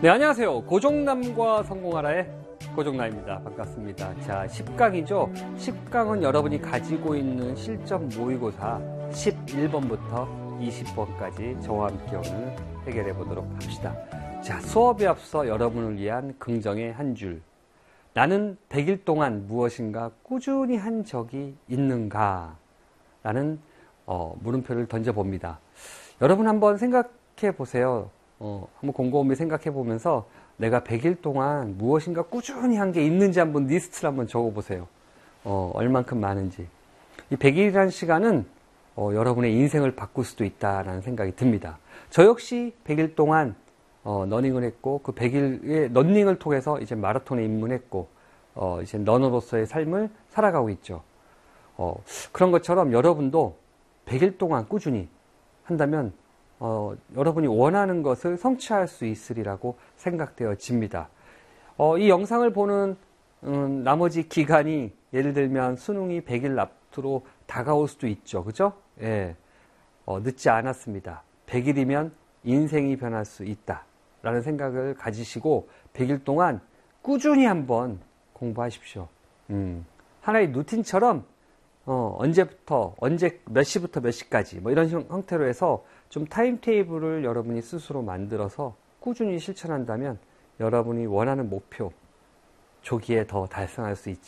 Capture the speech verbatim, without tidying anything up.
네, 안녕하세요. 고종남과 성공하라의 고종남입니다. 반갑습니다. 자, 십 강이죠. 십 강은 여러분이 가지고 있는 실전 모의고사 십일 번부터 이십 번까지 저와 함께 오늘 해결해 보도록 합시다. 자, 수업에 앞서 여러분을 위한 긍정의 한 줄. 나는 백 일 동안 무엇인가 꾸준히 한 적이 있는가? 라는 어, 물음표를 던져봅니다. 여러분 한번 생각해 보세요. 어, 한번 곰곰이 생각해 보면서 내가 백 일 동안 무엇인가 꾸준히 한 게 있는지 한번 리스트를 한번 적어 보세요. 어, 얼만큼 많은지. 이 백 일이라는 시간은 어, 여러분의 인생을 바꿀 수도 있다라는 생각이 듭니다. 저 역시 백 일 동안 어, 러닝을 했고 그 백 일의 러닝을 통해서 이제 마라톤에 입문했고 어, 이제 러너로서의 삶을 살아가고 있죠. 어, 그런 것처럼 여러분도 백 일 동안 꾸준히 한다면 어, 여러분이 원하는 것을 성취할 수 있으리라고 생각되어집니다. 어, 이 영상을 보는 음, 나머지 기간이 예를 들면 수능이 백 일 앞으로 다가올 수도 있죠. 그죠? 예. 어, 늦지 않았습니다. 백 일이면 인생이 변할 수 있다 라는 생각을 가지시고 백 일 동안 꾸준히 한번 공부하십시오. 음, 하나의 루틴처럼 어, 언제부터, 언제, 몇 시부터 몇 시까지, 뭐 이런 형태로 해서 좀 타임테이블을 여러분이 스스로 만들어서 꾸준히 실천한다면 여러분이 원하는 목표, 조기에 더 달성할 수 있지